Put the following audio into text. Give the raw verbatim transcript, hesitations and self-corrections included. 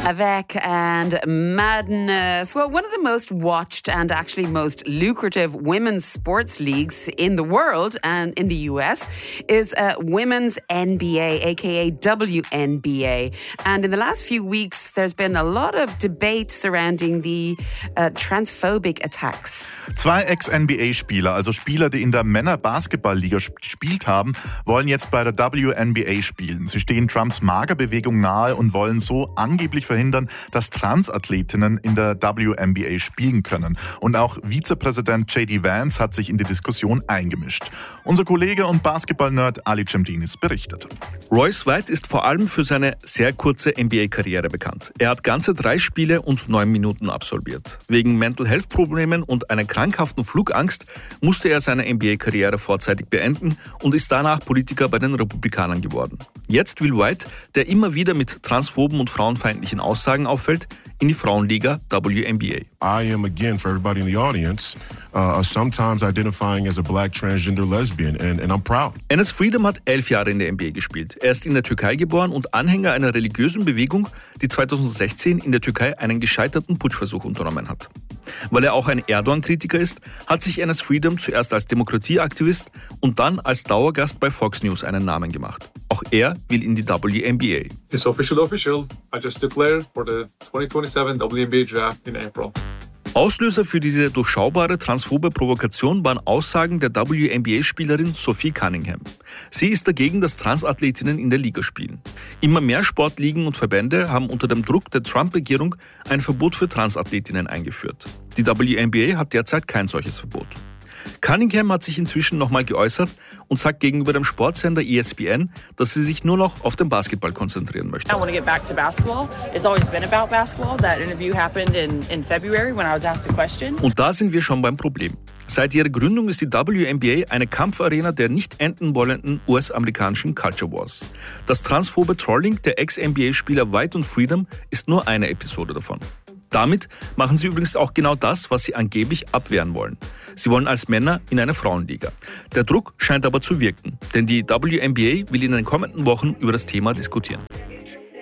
Avec and Madness. Well, one of the most watched and actually most lucrative women's sports leagues in the world and in the U S is uh, Women's N B A, aka W N B A. And in the last few weeks, there's been a lot of debate surrounding the uh, transphobic attacks. Zwei Ex-N B A-Spieler, also Spieler, die in der Männer-Basketball-Liga gespielt haben, wollen jetzt bei der W N B A spielen. Sie stehen Trumps Magerbewegung nahe und wollen so angeblich verhindern, dass Transathletinnen in der W N B A spielen können. Und auch Vizepräsident J D Vance hat sich in die Diskussion eingemischt. Unser Kollege und Basketball-Nerd Ali Cemdinis berichtet. Royce White ist vor allem für seine sehr kurze N B A-Karriere bekannt. Er hat ganze drei Spiele und neun Minuten absolviert. Wegen Mental-Health-Problemen und einer krankhaften Flugangst musste er seine N B A-Karriere vorzeitig beenden und ist danach Politiker bei den Republikanern geworden. Jetzt will White, der immer wieder mit transphoben und frauenfeindlichen Aussagen auffällt, in die Frauenliga W N B A. I am, again, for everybody in the audience, uh, sometimes identifying as a black transgender lesbian, and, and I'm proud. Enes Freedom hat elf Jahre in der N B A gespielt. Er ist in der Türkei geboren und Anhänger einer religiösen Bewegung, die zweitausendsechzehn in der Türkei einen gescheiterten Putschversuch unternommen hat. Weil er auch ein Erdogan-Kritiker ist, hat sich Enes Freedom zuerst als Demokratieaktivist und dann als Dauergast bei Fox News einen Namen gemacht. Auch er will in die W N B A. It's official, official. I just declared for the twenty twenty-seven W N B A draft in April. Auslöser für diese durchschaubare transphobe Provokation waren Aussagen der W N B A-Spielerin Sophie Cunningham. Sie ist dagegen, dass Transathletinnen in der Liga spielen. Immer mehr Sportligen und Verbände haben unter dem Druck der Trump-Regierung ein Verbot für Transathletinnen eingeführt. Die W N B A hat derzeit kein solches Verbot. Cunningham hat sich inzwischen nochmal geäußert und sagt gegenüber dem Sportsender E S P N, dass sie sich nur noch auf den Basketball konzentrieren möchte. I want to get back to basketball. It's always been about basketball. That interview happened in, in February when I was asked a question. Und da sind wir schon beim Problem. Seit ihrer Gründung ist die W N B A eine Kampfarena der nicht enden wollenden U S-amerikanischen Culture Wars. Das transphobe Trolling der Ex-N B A-Spieler White und Freedom ist nur eine Episode davon. Damit machen sie übrigens auch genau das, was sie angeblich abwehren wollen. Sie wollen als Männer in eine Frauenliga. Der Druck scheint aber zu wirken, denn die W N B A will in den kommenden Wochen über das Thema diskutieren.